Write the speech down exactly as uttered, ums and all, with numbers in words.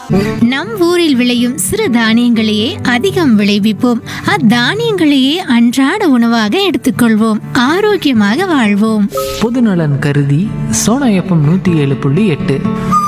நம் ஊரில் விளையும் சிறு தானியங்களையே அதிகம் விளைவிப்போம். அத்தானியங்களையே அன்றாட உணவாக எடுத்துக்கொள்வோம். ஆரோக்கியமாக வாழ்வோம். பொதுநலன் கருதி சோனா எஃப்எம் நூற்றி ஏழு புள்ளி எட்டு